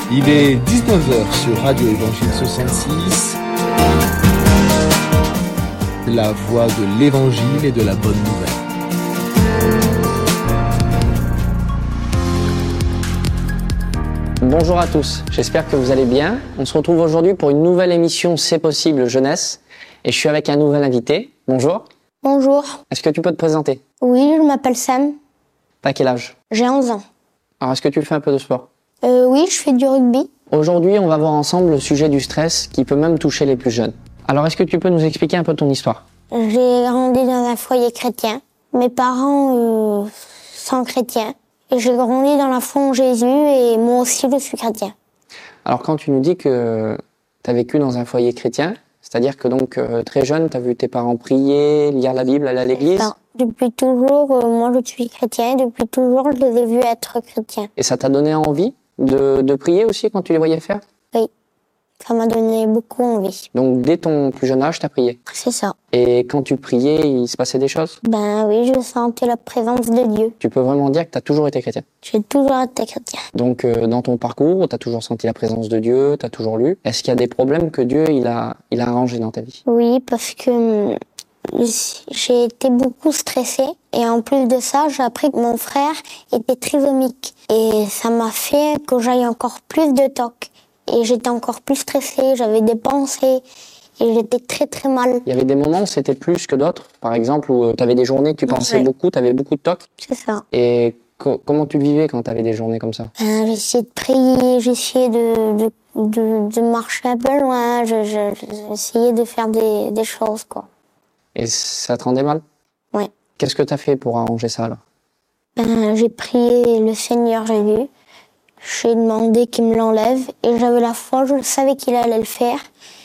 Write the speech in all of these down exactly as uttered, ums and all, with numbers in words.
Il est dix-neuf heures sur Radio Évangile soixante-six, la voix de l'Évangile et de la bonne nouvelle. Bonjour à tous, j'espère que vous allez bien. On se retrouve aujourd'hui pour une nouvelle émission C'est possible jeunesse et je suis avec un nouvel invité. Bonjour. Bonjour. Est-ce que tu peux te présenter? Oui, je m'appelle Sam. T'as quel âge? J'ai onze ans. Alors est-ce que tu fais un peu de sport? Euh, oui, je fais du rugby. Aujourd'hui, on va voir ensemble le sujet du stress qui peut même toucher les plus jeunes. Alors est-ce que tu peux nous expliquer un peu ton histoire? J'ai grandi dans un foyer chrétien. Mes parents euh, sont chrétiens. Et j'ai grandi dans la foi en Jésus et moi aussi je suis chrétien. Alors quand tu nous dis que tu as vécu dans un foyer chrétien, c'est-à-dire que donc euh, très jeune, tu as vu tes parents prier, lire la Bible, aller à l'église? Enfin, depuis toujours, euh, moi je suis chrétien et depuis toujours je les ai vus être chrétiens. Et ça t'a donné envie de, de prier aussi quand tu les voyais faire? Oui, ça m'a donné beaucoup envie. Donc dès ton plus jeune âge, tu as prié? C'est ça. Et quand tu priais, il se passait des choses? Ben oui, je sentais la présence de Dieu. Tu peux vraiment dire que tu as toujours été chrétien? J'ai toujours été chrétien. Donc euh, dans ton parcours, tu as toujours senti la présence de Dieu, tu as toujours lu. Est-ce qu'il y a des problèmes que Dieu il a, il a arrangés dans ta vie? Oui, parce que j'ai été beaucoup stressée et en plus de ça, j'ai appris que mon frère était trisomique et ça m'a fait que j'aille encore plus de toc et j'étais encore plus stressée, j'avais des pensées et j'étais très très mal. Il y avait des moments où c'était plus que d'autres, par exemple où tu avais des journées que tu pensais Ouais. beaucoup, tu avais beaucoup de toc. C'est ça. Et co- comment tu vivais quand tu avais des journées comme ça? Euh, j'essayais de prier, j'essayais de, de, de, de marcher un peu loin, je, je, j'essayais de faire des, des choses quoi. Et ça te rendait mal? Ouais. Qu'est-ce que tu as fait pour arranger ça alors? Ben, j'ai prié le Seigneur Jésus. J'ai demandé qu'il me l'enlève et j'avais la foi, je savais qu'il allait le faire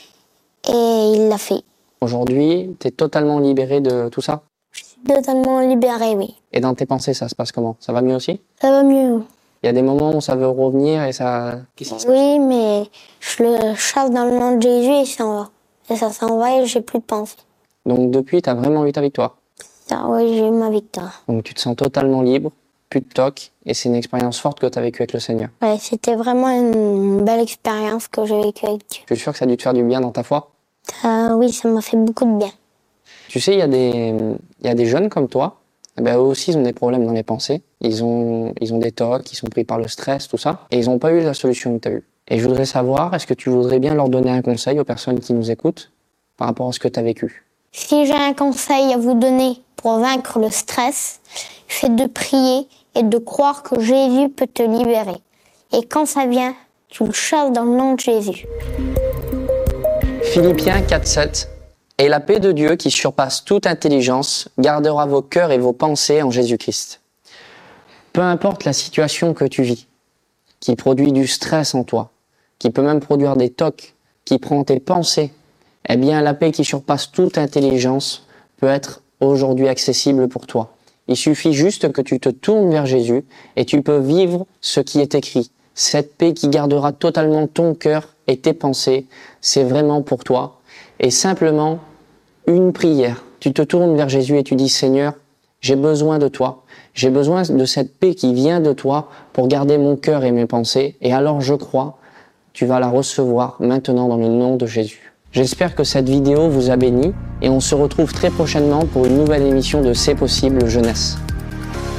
et il l'a fait. Aujourd'hui, tu es totalement libéré de tout ça? Je suis totalement libérée, oui. Et dans tes pensées, ça se passe comment? Ça va mieux aussi? Ça va mieux. Il y a des moments où ça veut revenir et ça... Qu'est-ce qui se passe? Oui, mais je le chasse dans le nom de Jésus et il s'en va. Et ça s'en va et j'ai plus de pensée. Donc depuis, tu as vraiment eu ta victoire? Ça, oui, j'ai eu ma victoire. Donc tu te sens totalement libre, plus de toc, et c'est une expérience forte que tu as vécue avec le Seigneur. Ouais, c'était vraiment une belle expérience que j'ai vécue avec Dieu. Je suis sûr que ça a dû te faire du bien dans ta foi? Ça, oui, ça m'a fait beaucoup de bien. Tu sais, il y a des, il y a des jeunes comme toi, eh ben, eux aussi ils ont des problèmes dans les pensées, ils ont, ils ont des tocs, ils sont pris par le stress, tout ça, et ils n'ont pas eu la solution que tu as eue. Et je voudrais savoir, est-ce que tu voudrais bien leur donner un conseil aux personnes qui nous écoutent par rapport à ce que tu as vécu? Si j'ai un conseil à vous donner pour vaincre le stress, c'est de prier et de croire que Jésus peut te libérer. Et quand ça vient, tu le chasses dans le nom de Jésus. Philippiens quatre sept. Et la paix de Dieu qui surpasse toute intelligence gardera vos cœurs et vos pensées en Jésus-Christ. Peu importe la situation que tu vis, qui produit du stress en toi, qui peut même produire des tocs, qui prend tes pensées, eh bien la paix qui surpasse toute intelligence peut être aujourd'hui accessible pour toi. Il suffit juste que tu te tournes vers Jésus et tu peux vivre ce qui est écrit. Cette paix qui gardera totalement ton cœur et tes pensées, c'est vraiment pour toi. Et simplement, une prière. Tu te tournes vers Jésus et tu dis « Seigneur, j'ai besoin de toi. J'ai besoin de cette paix qui vient de toi pour garder mon cœur et mes pensées. Et alors je crois, tu vas la recevoir maintenant dans le nom de Jésus. » J'espère que cette vidéo vous a béni et on se retrouve très prochainement pour une nouvelle émission de C'est possible jeunesse.